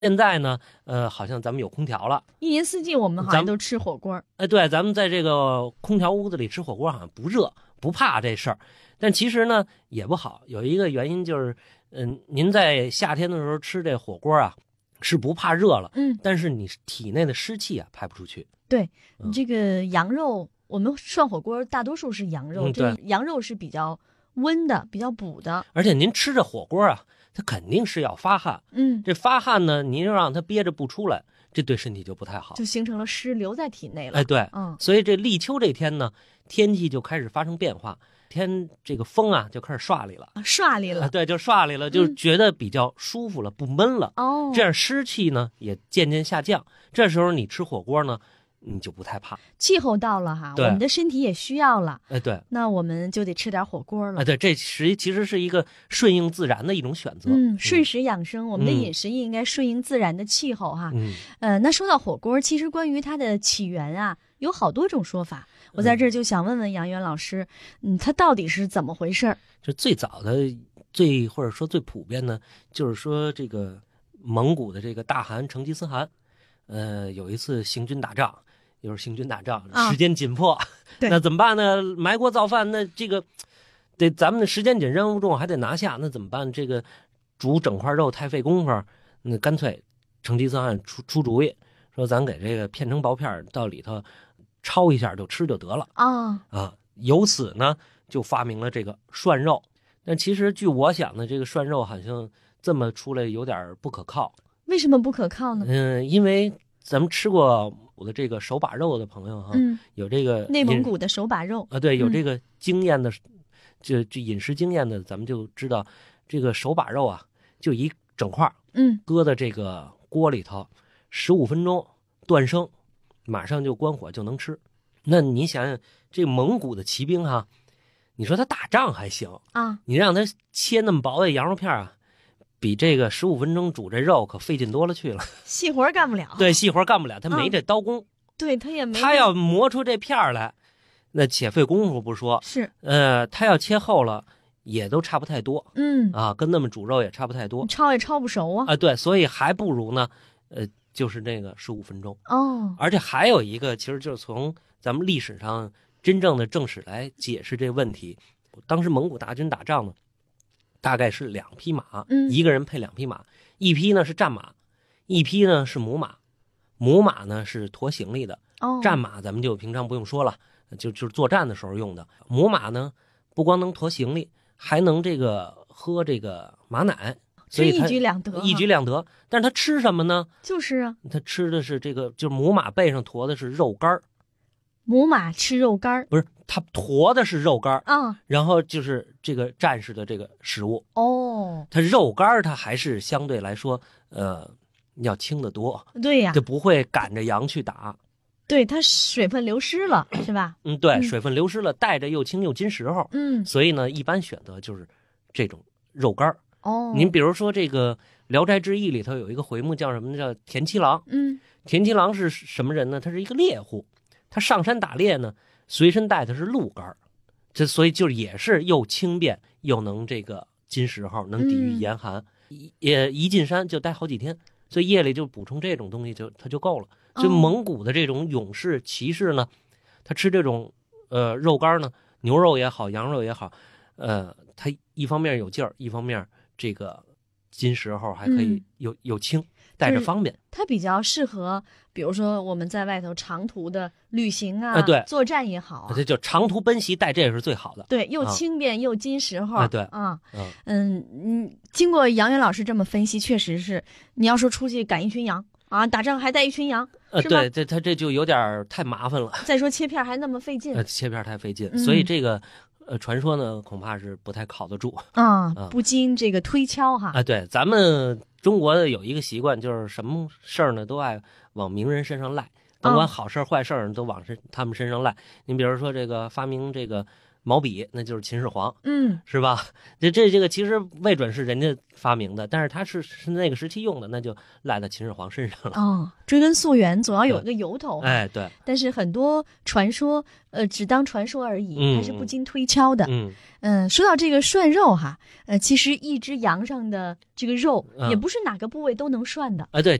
现在呢，好像咱们有空调了， 一年四季我们好像都吃火锅。 对，咱们在这个空调屋子里吃火锅好像不热，不怕这事儿。但其实呢也不好，有一个原因就是，您在夏天的时候吃这火锅啊，是不怕热了，但是你体内的湿气啊排不出去。 对，这个羊肉，我们涮火锅大多数是羊肉，这羊肉是比较温的，比较补的。 而且您吃着火锅啊，它肯定是要发汗，这发汗呢，您又让它憋着不出来，这对身体就不太好， 就形成了湿留在体内了。 哎，对，所以这立秋这天呢，天气就开始发生变化，这个风啊就开始唰哩了，对，就唰哩了，就觉得比较舒服了，不闷了。这样湿气呢也渐渐下降，这时候你吃火锅呢，你就不太怕。 气候到了哈，我们的身体也需要了， 对， 那我们就得吃点火锅了。 对，这其实是一个顺应自然的一种选择。 顺时养生，我们的饮食也应该顺应自然的气候哈。那说到火锅，其实关于它的起源啊，有好多种说法。我在这儿就想问问杨元老师，它到底是怎么回事？ 就最早的或者说最普遍的，就是说这个蒙古的这个大汗成吉思汗，有一次行军打仗。又是行军打仗，时间紧迫，那怎么办呢？埋锅造饭，那这个咱们的时间紧，任务重，还得拿下，那怎么办？这个煮整块肉太费功夫，那干脆成吉思汗出主意，说咱给这个片成薄片，到里头焯一下就吃就得了由此呢就发明了这个涮肉。但其实据我想呢，这个涮肉好像这么出来有点不可靠。 为什么不可靠呢？ 因为咱们吃过我的这个手把肉的朋友哈，有这个内蒙古的手把肉对，有这个经验的，就饮食经验的，咱们就知道这个手把肉啊，就一整块，搁在这个锅里头，15分钟断生，马上就关火就能吃。那你想想，这蒙古的骑兵哈，你说他打仗还行你让他切那么薄的羊肉片啊，比这个15分钟煮这肉可费劲多了去了， 细活干不了。 对，细活干不了，他没这刀工。 对，他也没。 他要磨出这片来，那且费功夫不说， 是他要切厚了，也都差不太多。跟那么煮肉也差不太多， 焯也焯不熟对，所以还不如呢，就是那个15分钟。而且还有一个，其实就是从咱们历史上真正的正史来解释这个问题。当时蒙古大军打仗呢，大概是2匹马，一个人配2匹马，一匹呢是战马，一匹呢是母马。母马呢是驮行李的，战马咱们就平常不用说了，就是作战的时候用的。母马呢不光能驮行李，还能这个喝这个马奶，所以一举两得。 一举两得。但是他吃什么呢？ 就是他吃的是这个，就是母马背上驮的是肉干。 母马吃肉干？ 不是，他驮的是肉干然后就是这个战士的这个食物。他肉干它还是相对来说要轻得多。 对呀， 就不会赶着羊去打。 对，它水分流失了是吧？ 对，水分流失了，带着又轻又金时候。所以呢一般选择就是这种肉干。您比如说这个《聊斋志异》里头有一个回目叫什么，叫田七郎。田七郎是什么人呢？他是一个猎户，他上山打猎呢，随身带的是鹿干，所以就也是又轻便又能这个金时候，能抵御严寒。一进山就待好几天，所以夜里就补充这种东西它就够了。所以蒙古的这种勇士骑士呢，他吃这种肉干呢，牛肉也好，羊肉也好，他一方面有劲儿，一方面这个金时候还可以有轻，带着方便。 它比较适合，比如说我们在外头长途的旅行对， 作战也好这就长途奔袭带这是最好的。 对，又轻便又金时候。 对经过杨元老师这么分析，确实是你要说出去赶一群羊打仗还带一群羊，是吧？ 对，他这就有点太麻烦了。 再说切片还那么费劲， 切片太费劲，所以这个传说呢恐怕是不太靠得住不经这个推敲哈。 对，咱们中国的有一个习惯，就是什么事儿呢都爱往名人身上赖，甭管好事坏事都往他们身上赖。您比如说这个发明这个毛笔那就是秦始皇，是吧？这个其实未准是人家发明的，但是它是那个时期用的，那就赖在秦始皇身上了。 追根溯源总要有一个由头。 哎，对。 但是很多传说，只当传说而已，还是不经推敲的。说到这个涮肉哈，其实一只羊上的这个肉也不是哪个部位都能涮的。 对。